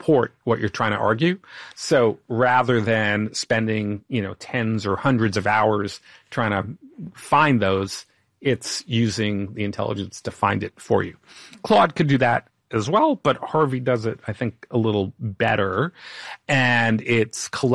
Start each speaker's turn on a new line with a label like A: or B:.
A: support what you're trying to argue. So rather than spending, tens or hundreds of hours trying to find those, it's using the intelligence to find it for you. Claude could do that as well, but Harvey does it, I think, a little better. And it's